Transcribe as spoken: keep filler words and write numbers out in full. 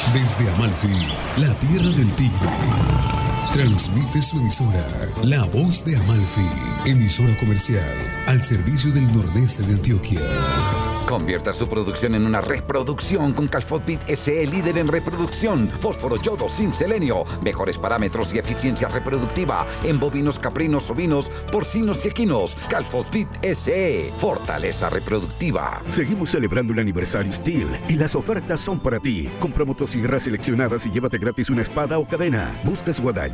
Desde Amalfi, la tierra del tigre, transmite su emisora, La Voz de Amalfi, emisora comercial al servicio del nordeste de Antioquia. Convierta su producción en una reproducción con Calfosbit S E, líder en reproducción, fósforo, yodo, zinc, selenio, mejores parámetros y eficiencia reproductiva en bovinos, caprinos, ovinos, porcinos y equinos. Calfosbit S E, fortaleza reproductiva. Seguimos celebrando el aniversario Steel y las ofertas son para ti. Compra motosierras seleccionadas y llévate gratis una espada o cadena. Buscas guadaña,